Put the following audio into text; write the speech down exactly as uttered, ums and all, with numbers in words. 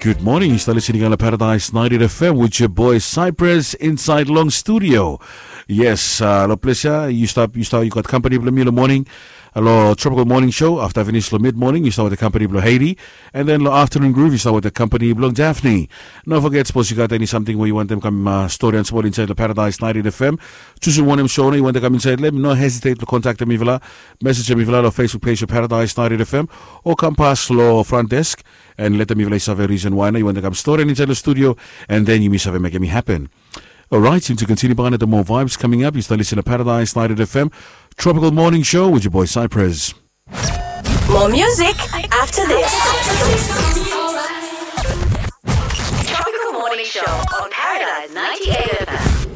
Good morning. You start listening on the Paradise ninety F M with your boy Cypress inside Long Studio. Yes, uh, lo pleasure. You start, you start, you got company of the morning. Hello, Tropical Morning Show. After I finish the mid-morning, you start with the company of Haiti. And then the Afternoon Groove, you start with the company of Daphne. Don't forget, suppose you got any something where you want them come uh, story and support inside the Paradise ninety F M. Choose one them show, you want to come inside, let me not hesitate to contact me via message me via the Facebook page of Paradise ninety F M or come past the front desk and let them via have a reason why you want to come story inside the studio and then you miss have make me happen. Alright, seem to continue behind the more vibes coming up. You start listening to Paradise ninety F M Tropical Morning Show with your boy Cypress. More music after this. Tropical Morning Show on Paradise ninety-eight F M.